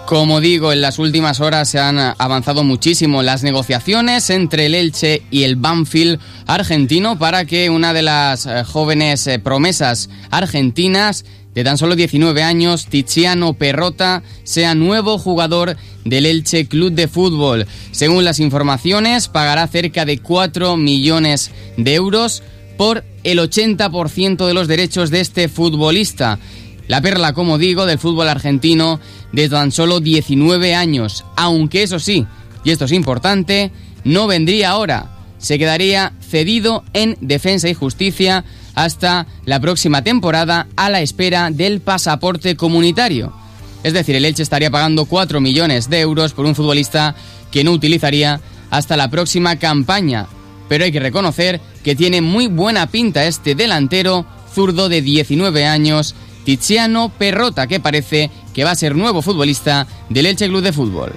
Como digo, en las últimas horas se han avanzado muchísimo las negociaciones entre el Elche y el Banfield argentino para que una de las jóvenes promesas argentinas de tan solo 19 años, Tiziano Perrotta, sea nuevo jugador del Elche Club de Fútbol. Según las informaciones, pagará cerca de 4 millones de euros por el 80% de los derechos de este futbolista. La perla, como digo, del fútbol argentino de tan solo 19 años. Aunque eso sí, y esto es importante, no vendría ahora. Se quedaría cedido en Defensa y Justicia hasta la próxima temporada a la espera del pasaporte comunitario. Es decir, el Elche estaría pagando 4 millones de euros por un futbolista que no utilizaría hasta la próxima campaña. Pero hay que reconocer que tiene muy buena pinta este delantero zurdo de 19 años, Tiziano Perrotta, que parece que va a ser nuevo futbolista del Elche Club de Fútbol.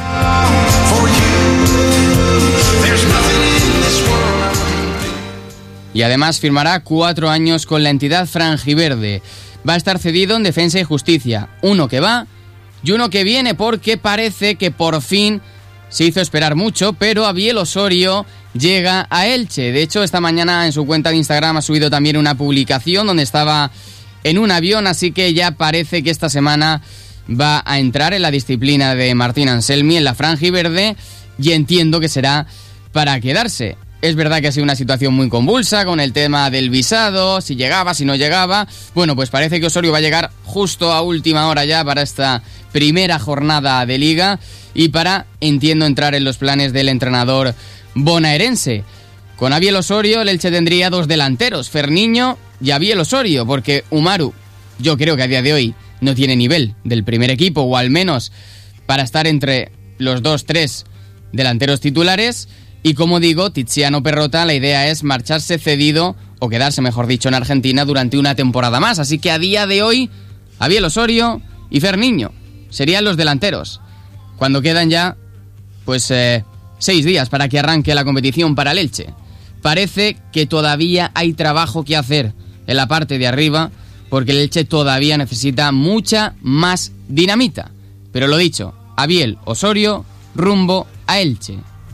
Y además firmará 4 años con la entidad franjiverde. Va a estar cedido en Defensa y Justicia. Uno que va y uno que viene, porque parece que por fin se hizo esperar mucho, pero Abiel Osorio llega a Elche. De hecho, esta mañana en su cuenta de Instagram ha subido también una publicación donde estaba en un avión, así que ya parece que esta semana va a entrar en la disciplina de Martín Anselmi en la franjiverde, y entiendo que será para quedarse. Es verdad que ha sido una situación muy convulsa con el tema del visado, si llegaba, si no llegaba. Bueno, pues parece que Osorio va a llegar justo a última hora ya para esta primera jornada de Liga y para, entiendo, entrar en los planes del entrenador bonaerense. Con Abiel Osorio el Elche tendría 2 delanteros, Ferniño y Abiel Osorio, porque Umaru, yo creo que a día de hoy no tiene nivel del primer equipo, o al menos para estar entre los 2-3 delanteros titulares. Y como digo, Tiziano Perrotta, la idea es marcharse cedido, o quedarse, mejor dicho, en Argentina durante una temporada más. Así que a día de hoy, Abiel Osorio y Ferniño serían los delanteros, cuando quedan ya pues 6 días para que arranque la competición para el Elche. Parece que todavía hay trabajo que hacer en la parte de arriba, porque el Elche todavía necesita mucha más dinamita. Pero lo dicho, Abiel Osorio rumbo a Elche.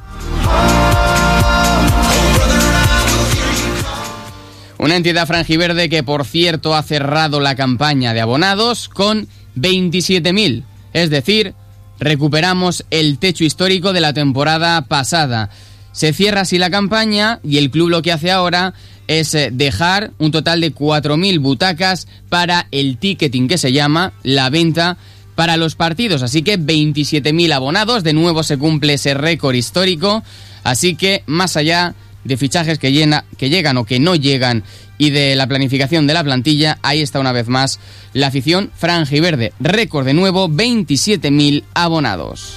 Una entidad franjiverde que, por cierto, ha cerrado la campaña de abonados con 27.000. Es decir, recuperamos el techo histórico de la temporada pasada. Se cierra así la campaña y el club lo que hace ahora es dejar un total de 4.000 butacas para el ticketing, que se llama la venta para los partidos. Así que 27.000 abonados. De nuevo se cumple ese récord histórico. Así que, más allá de fichajes que llegan o que no llegan y de la planificación de la plantilla, ahí está una vez más la afición franjiverde. Récord de nuevo, 27.000 abonados.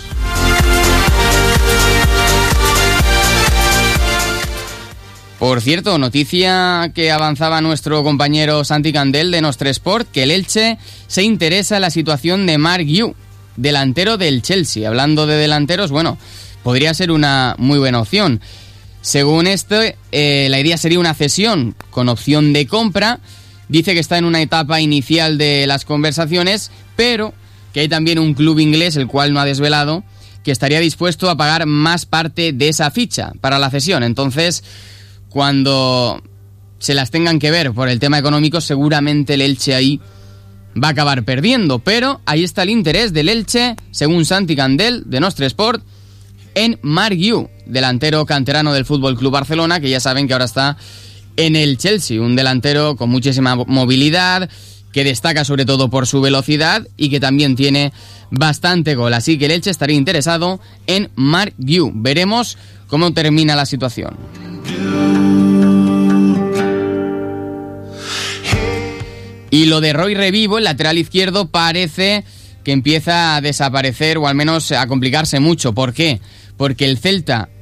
Por cierto, noticia que avanzaba nuestro compañero Santi Candel de Nostre Sport, que el Elche se interesa en la situación de Marc Guiu, delantero del Chelsea. Hablando de delanteros, bueno, podría ser una muy buena opción. Según esto, la idea sería una cesión con opción de compra. Dice que está en una etapa inicial de las conversaciones, pero que hay también un club inglés, el cual no ha desvelado, que estaría dispuesto a pagar más parte de esa ficha para la cesión. Entonces, cuando se las tengan que ver por el tema económico, seguramente el Elche ahí va a acabar perdiendo. Pero ahí está el interés del Elche, según Santi Candel de Nostre Sport, en Marc Guiu, delantero canterano del FC Barcelona, que ya saben que ahora está en el Chelsea. Un delantero con muchísima movilidad, que destaca sobre todo por su velocidad y que también tiene bastante gol. Así que el Elche estaría interesado en Marc Guiu. Veremos cómo termina la situación. Y lo de Roy Revivo, el lateral izquierdo, parece que empieza a desaparecer, o al menos a complicarse mucho. ¿Por qué? Porque el Celta